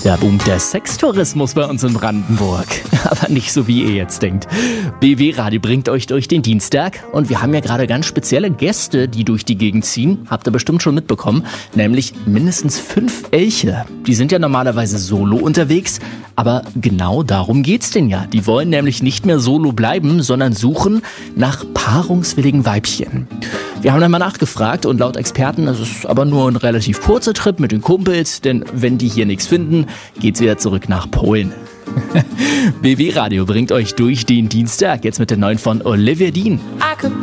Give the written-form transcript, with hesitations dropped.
Da boomt der Sextourismus bei uns in Brandenburg. Aber nicht so, wie ihr jetzt denkt. BW Radio bringt euch durch den Dienstag. Und wir haben ja gerade ganz spezielle Gäste, die durch die Gegend ziehen. Habt ihr bestimmt schon mitbekommen. Nämlich mindestens 5 Elche. Die sind ja normalerweise solo unterwegs. Aber genau darum geht's denn ja. Die wollen nämlich nicht mehr solo bleiben, sondern suchen nach paarungswilligen Weibchen. Wir haben dann mal nachgefragt und laut Experten, das ist aber nur ein relativ kurzer Trip mit den Kumpels, denn wenn die hier nichts finden, geht's wieder zurück nach Polen. BW Radio bringt euch durch den Dienstag, jetzt mit der neuen von Olivia Dean.